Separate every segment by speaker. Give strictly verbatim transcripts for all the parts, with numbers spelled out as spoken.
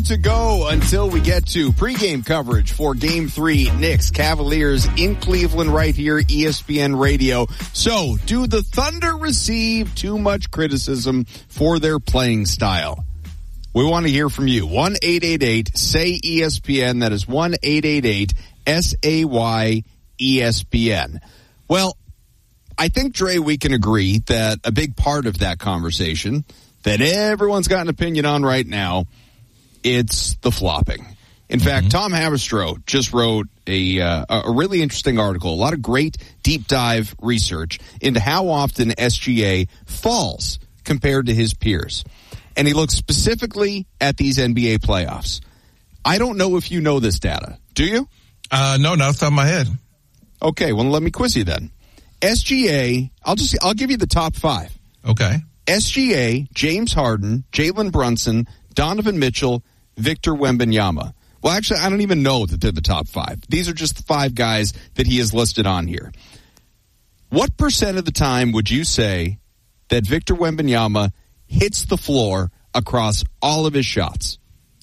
Speaker 1: to go until we get to pregame coverage for Game three, Knicks Cavaliers in Cleveland right here, E S P N Radio. So, do the Thunder receive too much criticism for their playing style? We want to hear from you. one eight eight eight S A Y E S P N. That is one eight eight eight S A Y E S P N. Well, I think, Dre, we can agree that a big part of that conversation that everyone's got an opinion on right now, it's the flopping. In mm-hmm. fact, Tom Haberstroh just wrote a uh, a really interesting article, a lot of great deep dive research into how often S G A falls compared to his peers. And he looks specifically at these N B A playoffs. I don't know if you know this data. Do you?
Speaker 2: Uh, no, not off the top of my head.
Speaker 1: Okay, well, let me quiz you then. S G A, I'll just, I'll give you the top five.
Speaker 2: Okay.
Speaker 1: S G A, James Harden, Jalen Brunson, Donovan Mitchell, Victor Wembanyama. Well, actually, I don't even know that they're the top five. These are just the five guys that he has listed on here. What percent of the time would you say that Victor Wembanyama hits the floor across all of his shots?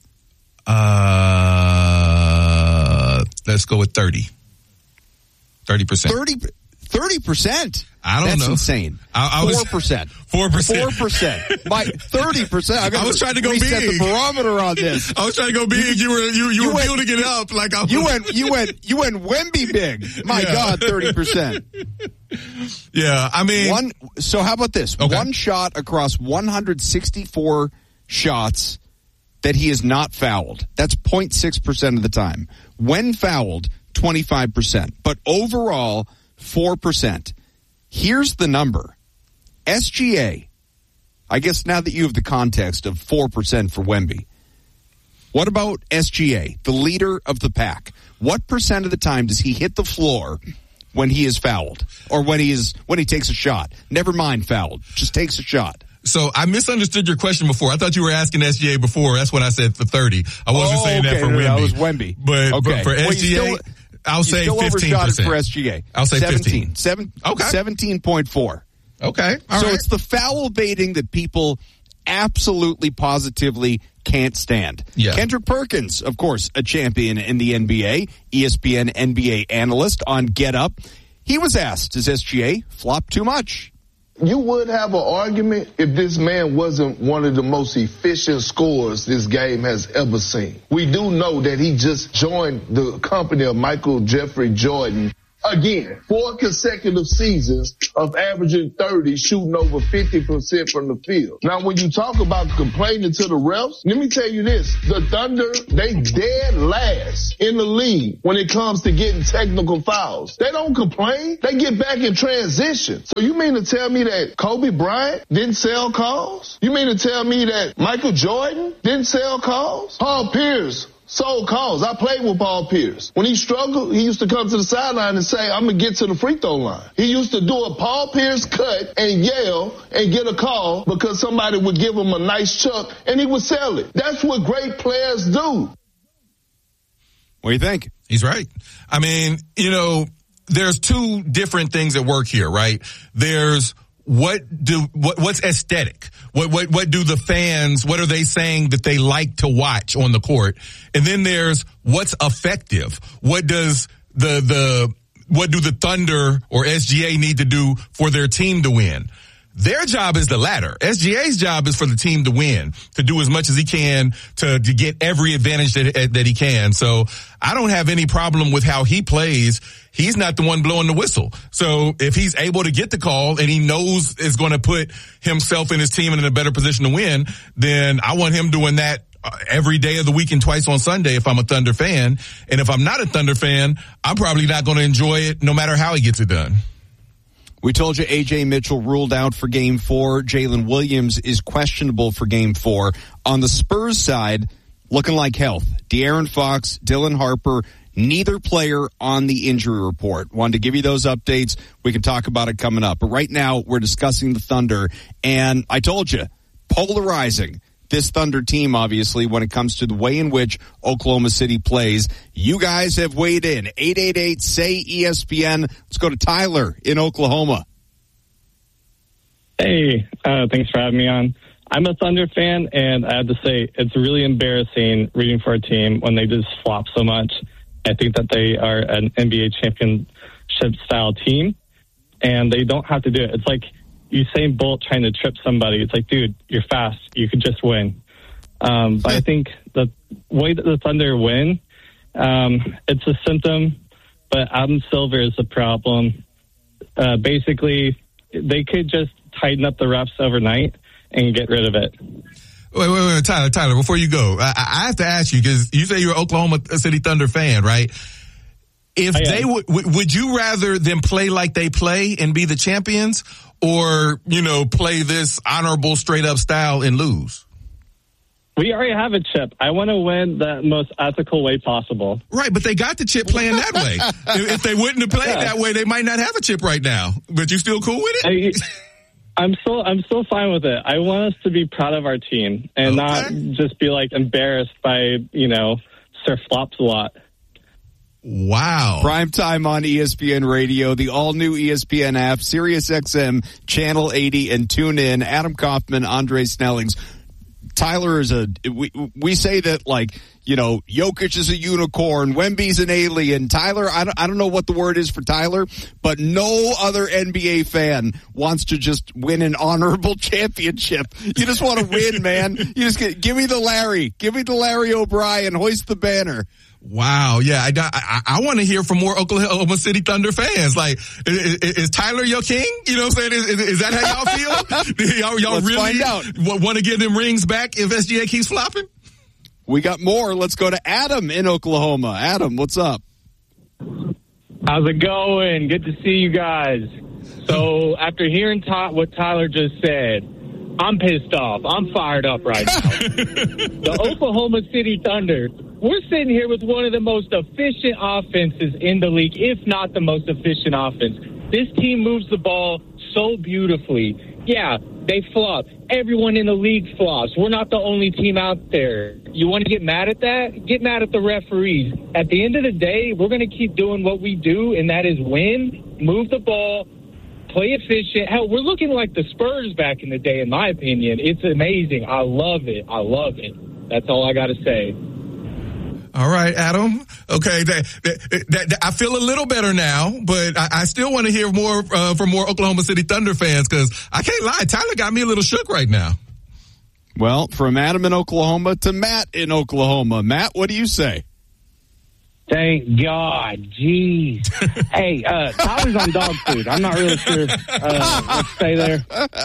Speaker 2: Uh, let's go with thirty. thirty percent.
Speaker 1: thirty thirty percent.
Speaker 2: I don't
Speaker 1: That's
Speaker 2: know.
Speaker 1: That's insane.
Speaker 2: I, I was,
Speaker 1: four percent.
Speaker 2: four percent.
Speaker 1: four percent. My thirty percent. I,
Speaker 2: I was trying to go
Speaker 1: reset
Speaker 2: big.
Speaker 1: the barometer on this.
Speaker 2: I was trying to go big. You were you, you, you were went, building it up like I was.
Speaker 1: You went you went you went Wemby big. My yeah. God, thirty percent.
Speaker 2: Yeah, I mean
Speaker 1: one. So how about this?
Speaker 2: Okay.
Speaker 1: One shot across one hundred sixty-four shots that he is not fouled. That's zero point six percent of the time. When fouled, twenty-five percent. But overall, four percent. Here's the number. S G A, I guess now that you have the context of four percent for Wemby, what about S G A, the leader of the pack? What percent of the time does he hit the floor when he is fouled? Or when he is when he takes a shot? Never mind fouled. Just takes a shot.
Speaker 2: So I misunderstood your question before. I thought you were asking S G A before. That's when I said for thirty. I wasn't
Speaker 1: oh,
Speaker 2: saying
Speaker 1: okay.
Speaker 2: that for
Speaker 1: no,
Speaker 2: Wemby.
Speaker 1: No, that was Wemby.
Speaker 2: But,
Speaker 1: okay.
Speaker 2: but for
Speaker 1: well,
Speaker 2: S G A,
Speaker 1: still,
Speaker 2: I'll say fifteen percent.
Speaker 1: For S G A.
Speaker 2: I'll say
Speaker 1: seventeen.
Speaker 2: fifteen.
Speaker 1: Seven,
Speaker 2: okay.
Speaker 1: seventeen point four.
Speaker 2: Okay. All
Speaker 1: so
Speaker 2: right.
Speaker 1: it's the foul baiting that people absolutely positively can't stand.
Speaker 2: Yeah.
Speaker 1: Kendrick Perkins, of course, a champion in the N B A, E S P N N B A analyst on Get Up. He was asked, does S G A flop too much?
Speaker 3: You would have an argument if this man wasn't one of the most efficient scorers this game has ever seen. We do know that he just joined the company of Michael Jeffrey Jordan. Again, four consecutive seasons of averaging thirty, shooting over fifty percent from the field. Now, when you talk about complaining to the refs, let me tell you this. The Thunder, they dead last in the league when it comes to getting technical fouls. They don't complain. They get back in transition. So you mean to tell me that Kobe Bryant didn't sell calls? You mean to tell me that Michael Jordan didn't sell calls? Paul Pierce sold calls. I played with Paul Pierce. When he struggled, he used to come to the sideline and say, I'm going to get to the free throw line. He used to do a Paul Pierce cut and yell and get a call because somebody would give him a nice chuck and he would sell it. That's what great players do.
Speaker 1: What do you think?
Speaker 2: He's right. I mean, you know, there's two different things at work here, right? There's What do what what's aesthetic? What what what do the fans, what are they saying that they like to watch on the court? And then there's what's effective. What does the the what do the Thunder or S G A need to do for their team to win? Their job is the latter. S G A's job is for the team to win, to do as much as he can to, to get every advantage that, that he can. So I don't have any problem with how he plays. He's not the one blowing the whistle. So if he's able to get the call and he knows is going to put himself and his team in a better position to win, then I want him doing that every day of the week and twice on Sunday if I'm a Thunder fan. And if I'm not a Thunder fan, I'm probably not going to enjoy it no matter how he gets it done.
Speaker 1: We told you A J Mitchell ruled out for game four. Jalen Williams is questionable for game four. On the Spurs side, looking like health. De'Aaron Fox, Dylan Harper, neither player on the injury report. Wanted to give you those updates. We can talk about it coming up. But right now, we're discussing the Thunder. And I told you, polarizing. This Thunder team, obviously, when it comes to the way in which Oklahoma City plays. You guys have weighed in. eight eight eight S A Y E S P N. Let's go to Tyler in Oklahoma.
Speaker 4: Hey, uh, thanks for having me on. I'm a Thunder fan, and I have to say it's really embarrassing rooting for a team when they just flop so much. I think that they are an N B A championship-style team, and they don't have to do it. It's like Usain Bolt trying to trip somebody. It's like, dude, you're fast. You could just win. Um, but I think the way that the Thunder win, um, it's a symptom, but Adam Silver is the problem. Uh, basically, they could just tighten up the refs overnight and get rid of it.
Speaker 2: Wait, wait, wait, Tyler, Tyler, before you go, I, I have to ask you, because you say you're an Oklahoma City Thunder fan, right? If they would, would you rather them play like they play and be the champions, or, you know, play this honorable straight up style and lose?
Speaker 4: We already have a chip. I want to win the most ethical way possible.
Speaker 2: Right, but they got the chip playing that way. if, if they wouldn't have played yeah. that way, they might not have a chip right now. But you still cool with it?
Speaker 4: I, I'm still, I'm still fine with it. I want us to be proud of our team and okay. not just be like embarrassed by, you know, Sir Flops a lot.
Speaker 1: Wow. Prime time on E S P N Radio, the all-new E S P N app, Sirius X M, Channel eighty, and tune in. Adam Kaufman, Andre Snellings. Tyler is a, we, we say that like, you know, Jokic is a unicorn, Wemby's an alien. Tyler, I don't, I don't know what the word is for Tyler, but no other N B A fan wants to just win an honorable championship. You just want to win, man. You just get, give me the Larry, give me the Larry O'Brien, hoist the banner.
Speaker 2: Wow. Yeah. I, I, I want to hear from more Oklahoma City Thunder fans. Like, is, is Tyler your king? You know what I'm saying? Is, is, is that how y'all feel? y'all y'all
Speaker 1: Let's
Speaker 2: really
Speaker 1: find out.
Speaker 2: want to get them rings back if S G A keeps flopping?
Speaker 1: We got more. Let's go to Adam in Oklahoma. Adam, what's up?
Speaker 5: How's it going? Good to see you guys. So after hearing Ty- what Tyler just said, I'm pissed off. I'm fired up right now. The Oklahoma City Thunder, we're sitting here with one of the most efficient offenses in the league, if not the most efficient offense. This team moves the ball so beautifully. Yeah, they flop. Everyone in the league flops. We're not the only team out there. You want to get mad at that? Get mad at the referees. At the end of the day, we're going to keep doing what we do, and that is win, move the ball, play efficient. Hell, we're looking like the Spurs back in the day, in my opinion. It's amazing. I love it. I love it. That's all I got to say.
Speaker 2: All right, Adam. Okay, that, that, that, I feel a little better now, but I, I still want to hear more uh, from more Oklahoma City Thunder fans, because I can't lie, Tyler got me a little shook right now.
Speaker 1: Well, from Adam in Oklahoma to Matt in Oklahoma. Matt, what do you say?
Speaker 6: Thank God. Jeez. Hey, uh, Tyler's on dog food. I'm not really sure. Uh, let's stay there.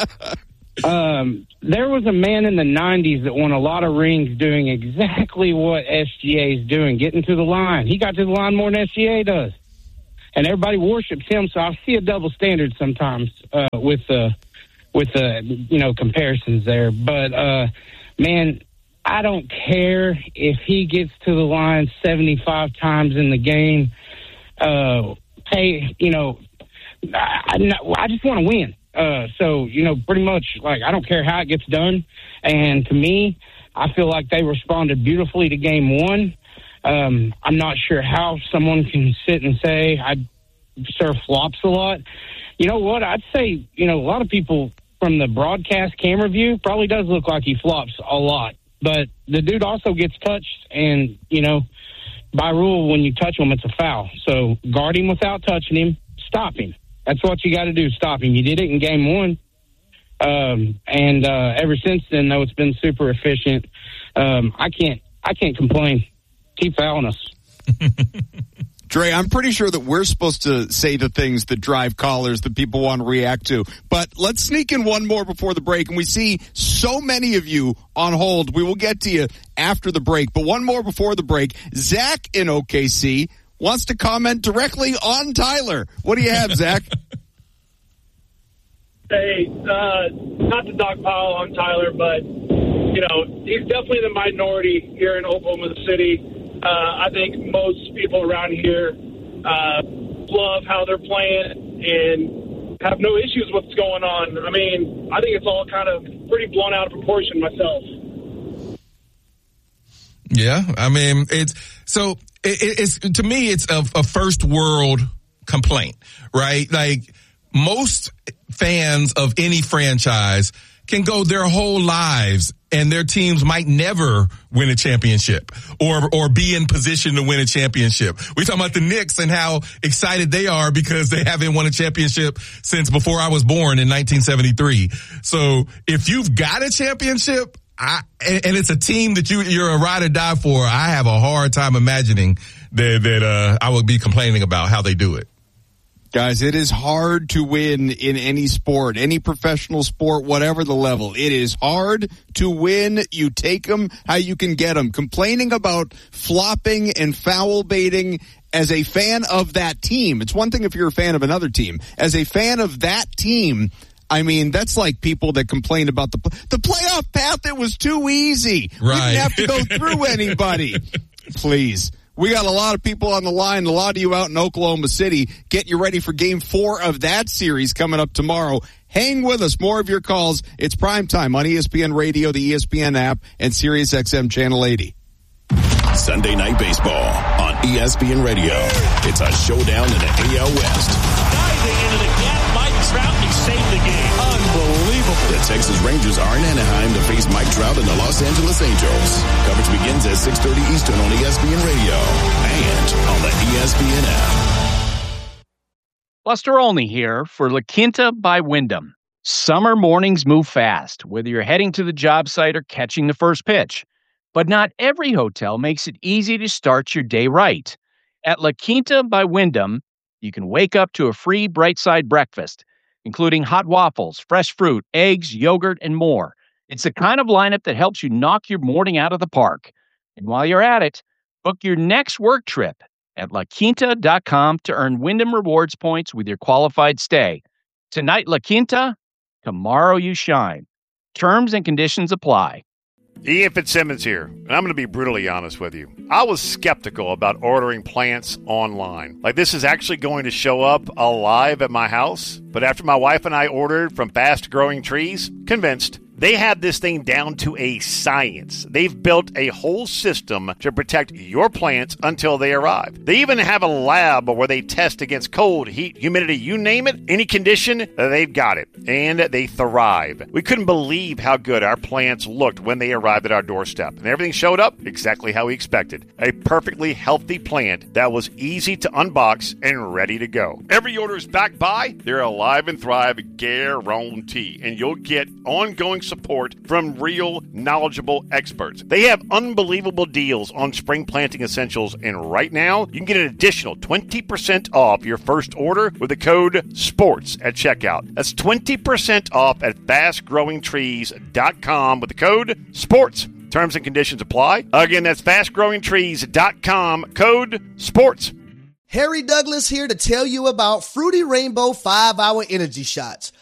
Speaker 6: Um, there was a man in the nineties that won a lot of rings doing exactly what S G A is doing, getting to the line. He got to the line more than S G A does. And everybody worships him, so I see a double standard sometimes uh, with the, uh, with the, uh, you know, comparisons there. But, uh, man, I don't care if he gets to the line seventy-five times in the game. Uh, hey, you know, I, I just want to win. Uh, so, you know, pretty much, like, I don't care how it gets done. And to me, I feel like they responded beautifully to game one. Um, I'm not sure how someone can sit and say I serve flops a lot. You know what? I'd say, you know, a lot of people from the broadcast camera view probably does look like he flops a lot. But the dude also gets touched, and, you know, by rule, when you touch him, it's a foul. So guard him without touching him, stop him. That's what you got to do, stop him. You did it in game one. Um, and uh, ever since then, though, it's been super efficient. Um, I can't I can't complain. Keep fouling us.
Speaker 1: Dre, I'm pretty sure that we're supposed to say the things that drive callers that people want to react to. But let's sneak in one more before the break. And we see so many of you on hold. We will get to you after the break. But one more before the break. Zach in O K C wants to comment directly on Tyler. What do you have, Zach?
Speaker 7: Hey, uh, not to dogpile on Tyler, but, you know, he's definitely the minority here in Oklahoma City. Uh, I think most people around here uh, love how they're playing and have no issues with what's going on. I mean, I think it's all kind of pretty blown out of proportion myself.
Speaker 2: Yeah, I mean, it's so it, it's to me, it's a, a first world complaint, right? Like most fans of any franchise can go their whole lives and their teams might never win a championship or or be in position to win a championship. We're talking about the Knicks and how excited they are because they haven't won a championship since before I was born in nineteen seventy-three. So if you've got a championship, I, and, and it's a team that you, you're a ride or die for, I have a hard time imagining that, that uh, I would be complaining about how they do it.
Speaker 1: Guys, it is hard to win in any sport, any professional sport, whatever the level. It is hard to win. You take them how you can get them. Complaining about flopping and foul baiting as a fan of that team. It's one thing if you're a fan of another team. As a fan of that team, I mean, that's like people that complain about the the playoff path. It was too easy.
Speaker 2: Right.
Speaker 1: We didn't have to go through anybody. Please. We got a lot of people on the line, a lot of you out in Oklahoma City. Get you ready for game four of that series coming up tomorrow. Hang with us. More of your calls. It's prime time on E S P N Radio, the E S P N app, and Sirius X M Channel eighty.
Speaker 8: Sunday Night Baseball on E S P N Radio. It's a showdown in the A L West.
Speaker 9: Diving into the gap, Mike Trout can save the game. Unbelievable.
Speaker 8: The Texas Rangers are in Anaheim to face Mike Trout and the Los Angeles Angels. Coverage begins at six thirty Eastern on E S P N Radio and on the E S P N app.
Speaker 10: Buster Olney here for La Quinta by Wyndham. Summer mornings move fast, whether you're heading to the job site or catching the first pitch. But not every hotel makes it easy to start your day right. At La Quinta by Wyndham, you can wake up to a free Bright Side breakfast, including hot waffles, fresh fruit, eggs, yogurt, and more. It's the kind of lineup that helps you knock your morning out of the park. And while you're at it, book your next work trip at la quinta dot com to earn Wyndham Rewards points with your qualified stay. Tonight, La Quinta, tomorrow you shine. Terms and conditions apply.
Speaker 11: Ian Fitzsimmons here, and I'm going to be brutally honest with you. I was skeptical about ordering plants online. Like, this is actually going to show up alive at my house. But after my wife and I ordered from Fast Growing Trees, convinced. They have this thing down to a science. They've built a whole system to protect your plants until they arrive. They even have a lab where they test against cold, heat, humidity, you name it, any condition, they've got it. And they thrive. We couldn't believe how good our plants looked when they arrived at our doorstep. And everything showed up exactly how we expected. A perfectly healthy plant that was easy to unbox and ready to go. Every order is backed by their Alive and Thrive guarantee. And you'll get ongoing support from real, knowledgeable experts. They have unbelievable deals on spring planting essentials, and right now, you can get an additional twenty percent off your first order with the code SPORTS at checkout. That's twenty percent off at fast growing trees dot com with the code SPORTS. Terms and conditions apply. Again, that's fast growing trees dot com, code SPORTS.
Speaker 12: Harry Douglas here to tell you about Fruity Rainbow five hour Energy Shots.